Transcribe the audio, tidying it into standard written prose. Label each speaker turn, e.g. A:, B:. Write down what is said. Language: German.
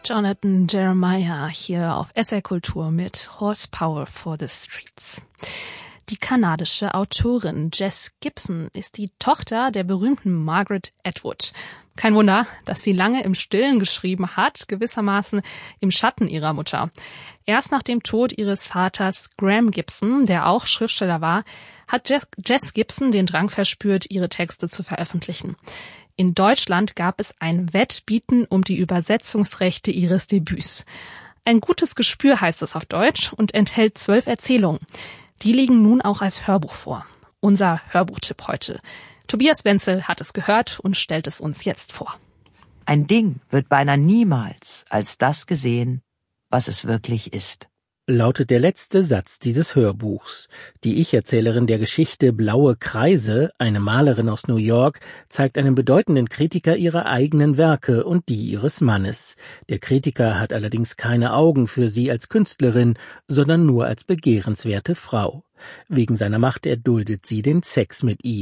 A: Jonathan Jeremiah hier auf SR Kultur mit Horsepower for the Streets. Die kanadische Autorin Jess Gibson ist die Tochter der berühmten Margaret Atwood. Kein Wunder, dass sie lange im Stillen geschrieben hat, gewissermaßen im Schatten ihrer Mutter. Erst nach dem Tod ihres Vaters Graham Gibson, der auch Schriftsteller war, hat Jess Gibson den Drang verspürt, ihre Texte zu veröffentlichen. In Deutschland gab es ein Wettbieten um die Übersetzungsrechte ihres Debüts. Ein gutes Gespür heißt es auf Deutsch und enthält 12 Erzählungen. Die liegen nun auch als Hörbuch vor. Unser Hörbuchtipp heute. Tobias Wenzel hat es gehört und stellt es uns jetzt vor.
B: Ein Ding wird beinahe niemals als das gesehen, was es wirklich ist,
C: lautet der letzte Satz dieses Hörbuchs. Die Ich-Erzählerin der Geschichte Blaue Kreise, eine Malerin aus New York, zeigt einem bedeutenden Kritiker ihre eigenen Werke und die ihres Mannes. Der Kritiker hat allerdings keine Augen für sie als Künstlerin, sondern nur als begehrenswerte Frau. Wegen seiner Macht erduldet sie den Sex mit ihm.